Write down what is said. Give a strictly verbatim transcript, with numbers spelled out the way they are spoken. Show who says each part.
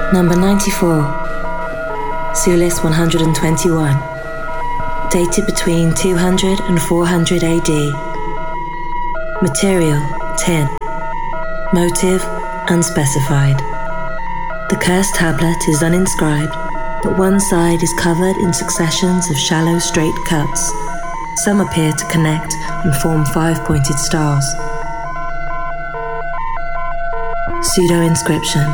Speaker 1: Number ninety-four, Sulis one hundred twenty-one, dated between two hundred and four hundred A D. Material, tin. Motive, unspecified. The cursed tablet is uninscribed, but one side is covered in successions of shallow straight cuts. Some appear to connect and form five-pointed stars. Pseudo-inscription.